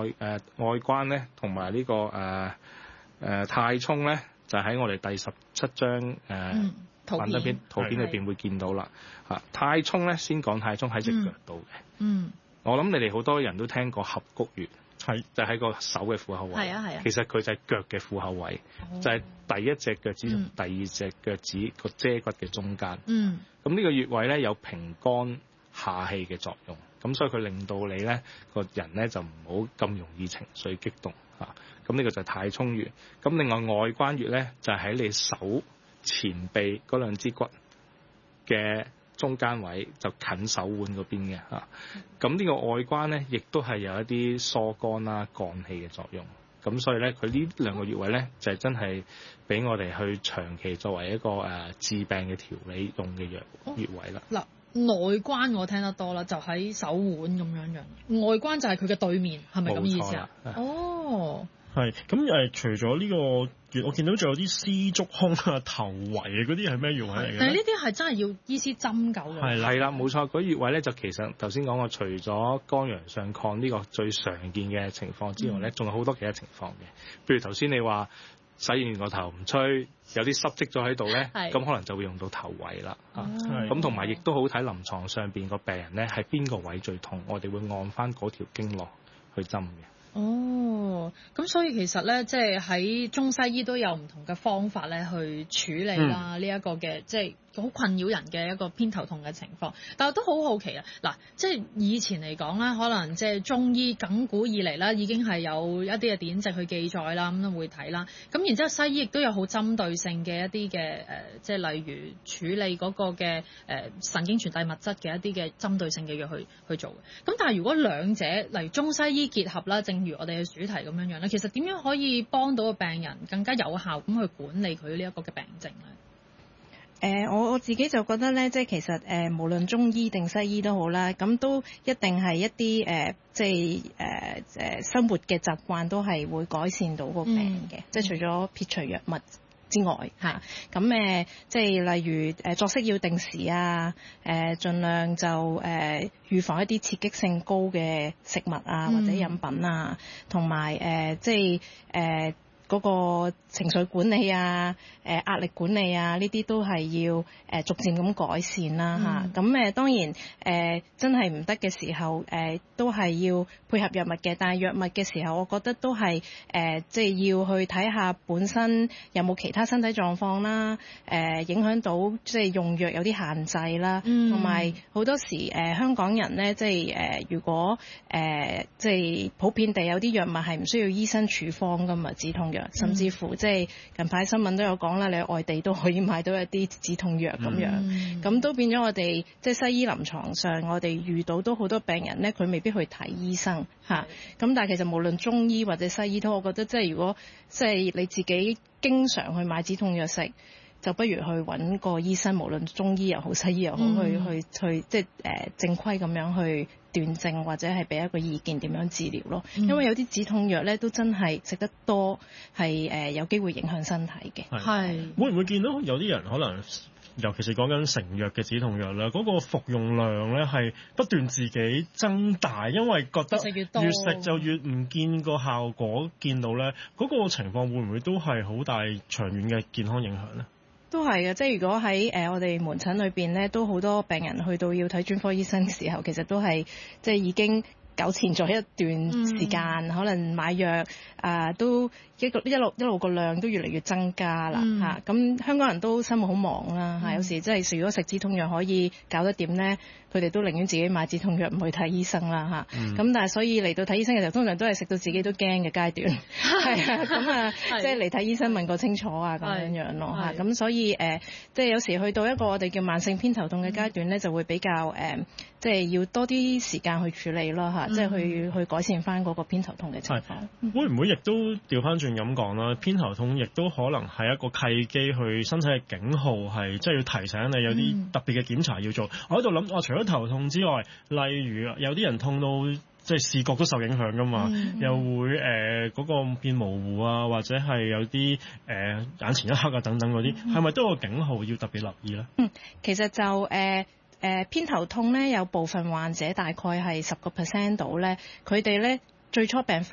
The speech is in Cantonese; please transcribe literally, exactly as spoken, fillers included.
外誒、呃、外關咧，同埋呢個誒誒、呃呃、太沖咧，就喺我哋第十七章誒、呃嗯、圖片片圖片裏邊會見到啦。嚇，太沖咧，先講太沖喺隻腳度嘅。嗯，我諗你哋好多人都聽過合谷穴。係就喺、是、個手嘅虎口位，係啊係啊。其實佢就係腳嘅虎口位，哦、就係第一隻腳趾同第二隻腳趾個遮骨嘅中間。嗯，咁呢個穴位咧有平肝下氣嘅作用，咁所以佢令到你咧個人咧就唔好咁容易情緒激動嚇。咁呢個就係太沖穴。咁另外外關穴咧就係喺你手前臂嗰兩支骨嘅中間位，就近手腕嗰邊嘅嚇，咁呢個外關咧，亦都係有一啲疏肝啦、降氣嘅作用。咁所以咧，佢呢兩個穴位咧，就係、是、真係俾我哋去長期作為一個誒、呃、治病嘅調理用嘅藥穴位啦。嗱、哦，內關我聽得多啦，就喺手腕咁樣樣。外關就係佢嘅對面，係咪咁意思啊？哦。係咁誒，除咗呢個穴，我見到仲有啲絲竹空啊、頭圍啊嗰啲係咩穴位嚟嘅？但係呢啲係真係要醫師針灸嘅。係啦，係啦，冇錯。嗰穴位咧就其實頭先講過，除咗肝陽上亢呢個最常見嘅情況之外咧，仲、嗯、有好多其他情況嘅。譬如頭先你話洗完個頭唔吹，有啲濕積咗喺度咧，咁可能就會用到頭圍啦。咁同埋亦都好睇臨床上邊個病人咧係邊個位最痛，我哋會按翻嗰條經絡去針嘅。哦，咁所以其實咧，即係喺中西醫都有唔同嘅方法咧去處理啦，呢、嗯、一個嘅即係好困擾人嘅一個偏頭痛嘅情況。但係都好好奇啊，嗱，即係以前嚟講啦，可能即係中醫亙古以嚟啦，已經係有一啲嘅典籍去記載啦，咁都會睇啦。咁然之後西醫亦都有好針對性嘅一啲嘅誒，即係例如處理嗰個嘅誒、呃、神經傳遞物質嘅一啲嘅針對性嘅藥去去做。咁但係如果兩者例如中西醫結合啦，正如我哋嘅主題咁樣樣咧，其實點樣可以幫到個病人更加有效咁去管理佢呢一個嘅病症咧？誒、呃，我我自己就覺得咧，即係其實誒、呃，無論中醫定西醫都好啦，咁都一定係一啲誒、呃，即係誒誒生活嘅習慣都係會改善到個病嘅、嗯，即係除咗撇除藥物之外嚇，咁誒、呃，即係例如誒、呃、作息要定時啊，誒、呃、盡量就誒、呃、預防一啲刺激性高嘅食物啊或者飲品啊，同埋誒即係誒。呃嗰、那個情緒管理啊、誒、呃、壓力管理啊，呢啲都係要誒、呃、逐漸咁改善啦嚇。咁、嗯、誒、啊、當然誒、呃、真係唔得嘅時候，誒、呃、都係要配合藥物嘅。但係藥物嘅時候，我覺得都係誒即係要去睇下本身有冇其他身體狀況啦，誒、呃、影響到即係用藥有啲限制啦。同埋好多時誒、呃、香港人咧，即係誒、呃、如果誒即係普遍地有啲藥物係唔需要醫生處方噶嘛，止痛藥。甚至乎即係近排新聞都有講啦，你喺外地都可以買到一啲止痛藥咁樣，咁、嗯、都變咗我哋即係西醫臨床上，我哋遇到都好多病人咧，佢未必去睇醫生嚇。咁、嗯、但係其實無論中醫或者西醫都，我覺得即係如果即係你自己經常去買止痛藥食，就不如去揾個醫生，無論中醫又好西醫又好，嗯、去去去即係誒、呃、正規咁樣去斷症，或者係俾一個意見點樣治療咯。嗯、因為有啲止痛藥咧都真係食得多係誒、呃、有機會影響身體嘅。係會唔會見到有啲人可能，尤其是講緊成藥嘅止痛藥啦，嗰、嗰個服用量咧係不斷自己增大，因為覺得越食就越唔見個效果，見到咧嗰、嗰個情況會唔會都係好大長遠嘅健康影響咧？都係嘅，即係如果喺誒、呃、我哋門診裏邊咧，都好多病人去到要睇專科醫生嘅時候，其實都係即係已經糾纏咗一段時間、嗯，可能買藥啊、呃、都一個一路一路個量都越嚟越增加啦嚇。咁、嗯啊、香港人都生活好忙啦嚇、嗯，有時即係如果食止痛藥可以搞得掂咧，佢哋都寧願自己買止痛藥唔去睇醫生啦嚇。咁、啊嗯、但係所以嚟到睇醫生嘅時候，通常都係食到自己都驚嘅階段，係啊咁啊，即係嚟睇醫生問個清楚啊咁樣樣咯嚇。咁所以誒、呃，即係有時去到一個我哋叫慢性偏頭痛嘅階段咧、嗯，就會比較誒、呃，即係要多啲時間去處理咯嚇、嗯，即係去去改善翻嗰個偏頭痛嘅情況。嗯、會唔會亦都調翻轉咁講啦？偏頭痛亦都可能係一個契機，去身體嘅警號，係即係要提醒你有啲特別嘅檢查要做。嗯、我喺度諗，我除咗頭痛之外，例如有啲人痛到即係視覺都受影響噶嘛，嗯、又會誒嗰、呃嗰個變模糊啊，或者係有啲誒、呃、眼前一黑啊等等嗰啲，係、嗯、咪都有個警號要特別留意咧？嗯，其實就誒。呃誒、呃、偏頭痛咧，有部分患者大概係十個 percent 到咧，佢哋咧最初病發